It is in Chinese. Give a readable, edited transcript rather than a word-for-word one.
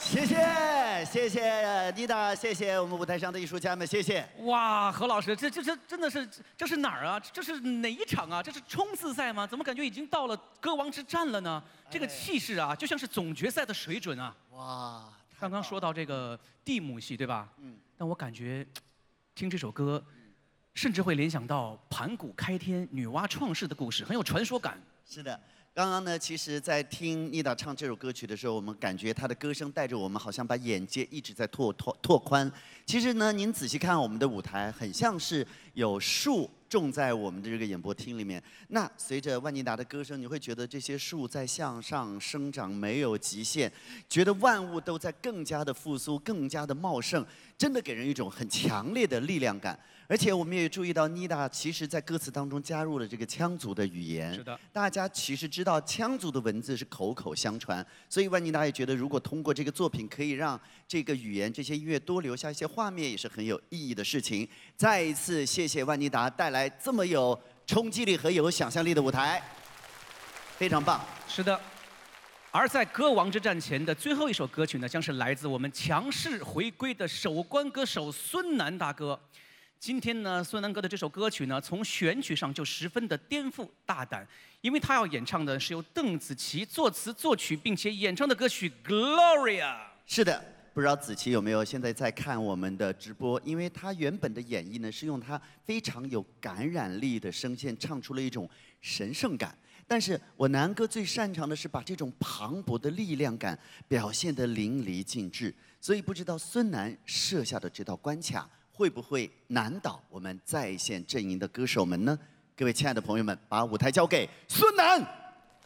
谢谢妮达，谢谢我们舞台上的艺术家们，谢谢。 哇，何老师，这真的是这是哪儿啊？这是哪一场啊？这是冲刺赛吗？怎么感觉已经到了歌王之战了呢？这个气势啊，就像是总决赛的水准啊！ 哇， 刚刚说到这个地母戏，对吧？但我感觉听这首歌，甚至会联想到盘古开天、女娲创世的故事，很有传说感。 是的。 刚刚呢，其实，在听妮达唱这首歌曲的时候，我们感觉她的歌声带着我们，好像把眼界一直在拓宽。其实呢，您仔细看我们的舞台，很像是有树种在我们的这个演播厅里面。那随着万妮达的歌声，你会觉得这些树在向上生长，没有极限，觉得万物都在更加的复苏，更加的茂盛，真的给人一种很强烈的力量感。 而且我们也注意到，妮达其实在歌词当中加入了这个羌族的语言。 是的， 大家其实知道羌族的文字是口口相传，所以万妮达也觉得，如果通过这个作品可以让这个语言、这些音乐多留下一些画面，也是很有意义的事情。再一次谢谢万妮达带来这么有冲击力和有想象力的舞台，非常棒。 是的。 而在歌王之战前的最后一首歌曲呢，将是来自我们强势回归的首关歌手孙楠大哥。今天呢，孙楠哥的这首歌曲呢，从选曲上就十分的颠覆大胆，因为他要演唱的是由邓紫棋作词作曲并且演唱的歌曲《Gloria》。 是的，不知道子琪有没有现在在看我们的直播？因为他原本的演绎呢，是用他非常有感染力的声线唱出了一种神圣感。 但是我南哥最擅长的是把这种磅礴的力量感表现得淋漓尽致，所以不知道孙楠设下的这道关卡会不会难倒我们在线阵营的歌手们呢？各位亲爱的朋友们，把舞台交给孙楠。